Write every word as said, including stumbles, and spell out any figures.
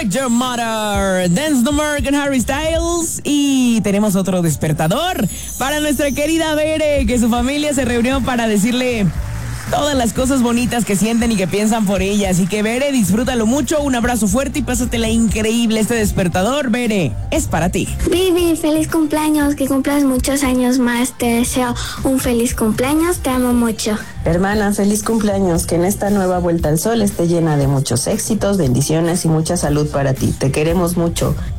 Like Your Mother, Dance No More con Harry Styles. Y tenemos otro despertador para nuestra querida Bere, que su familia se reunió para decirle todas las cosas bonitas que sienten y que piensan por ella. Así que, Bere, disfrútalo mucho, un abrazo fuerte y pásatela increíble. Este despertador, Bere, es para ti. Vivi, feliz cumpleaños, que cumplas muchos años más. Te deseo un feliz cumpleaños, te amo mucho. Hermana, feliz cumpleaños, que en esta nueva vuelta al sol esté llena de muchos éxitos, bendiciones y mucha salud para ti. Te queremos mucho